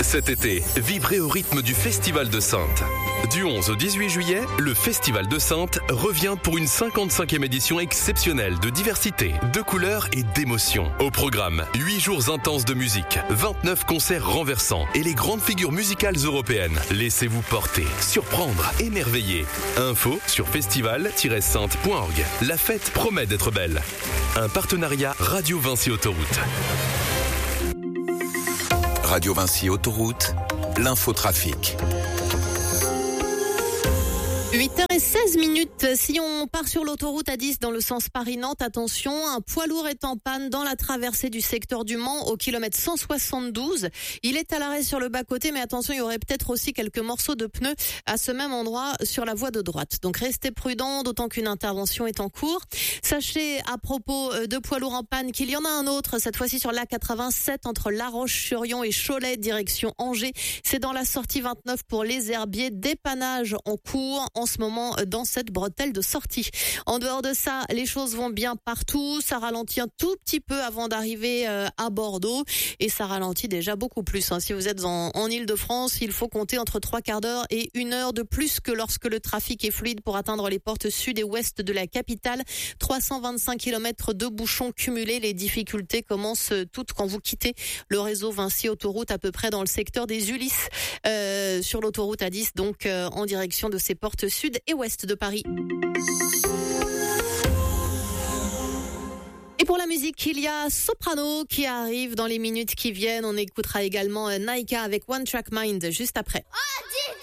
Cet été, vibrez au rythme du Festival de Saintes. Du 11 au 18 juillet, le Festival de Saintes revient pour une 55e édition exceptionnelle de diversité, de couleurs et d'émotions. Au programme, 8 jours intenses de musique, 29 concerts renversants et les grandes figures musicales européennes. Laissez-vous porter, surprendre, émerveiller. Info sur festival-saintes.org. La fête promet d'être belle. Un partenariat Radio Vinci Autoroute. Radio Vinci Autoroute, l'infotrafic. 8h16. Si on part sur l'autoroute A10 dans le sens Paris-Nantes, attention, un poids lourd est en panne dans la traversée du secteur du Mans au kilomètre 172. Il est à l'arrêt sur le bas-côté, mais attention, il y aurait peut-être aussi quelques morceaux de pneus à ce même endroit sur la voie de droite. Donc restez prudents, d'autant qu'une intervention est en cours. Sachez à propos de poids lourds en panne qu'il y en a un autre, cette fois-ci sur l'A87 entre La Roche-sur-Yon et Cholet, direction Angers. C'est dans la sortie 29 pour les Herbiers. Dépannage en cours en ce moment dans cette bretelle de sortie. En dehors de ça, les choses vont bien partout. Ça ralentit un tout petit peu avant d'arriver à Bordeaux et ça ralentit déjà beaucoup plus. Si vous êtes en Île-de-France, il faut compter entre 3/4 d'heure et 1 heure de plus que lorsque le trafic est fluide pour atteindre les portes sud et ouest de la capitale. 325 km de bouchons cumulés. Les difficultés commencent toutes quand vous quittez le réseau Vinci Autoroute, à peu près dans le secteur des Ulysses, sur l'autoroute A10, donc en direction de ses portes sud et ouest de Paris. Et pour la musique, il y a Soprano qui arrive dans les minutes qui viennent. On écoutera également Naika avec One Track Mind juste après.